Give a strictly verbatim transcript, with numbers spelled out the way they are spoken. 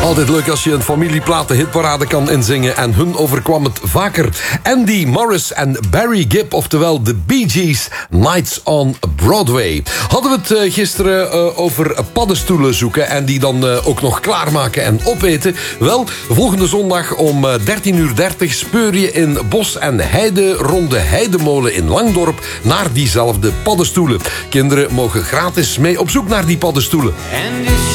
Altijd leuk als je een familieplaten hitparade kan inzingen. En hun overkwam het vaker. Andy Morris en Barry Gibb, oftewel de Bee Gees, Nights on Broadway. Hadden we het uh, gisteren uh, over paddenstoelen zoeken en die dan uh, ook nog klaarmaken en opeten. Wel, volgende zondag om uh, dertien uur dertig speur je in Bos en Heide rond de Heidemolen in Langdorp naar diezelfde paddenstoelen. Kinderen mogen gratis mee op zoek naar die paddenstoelen.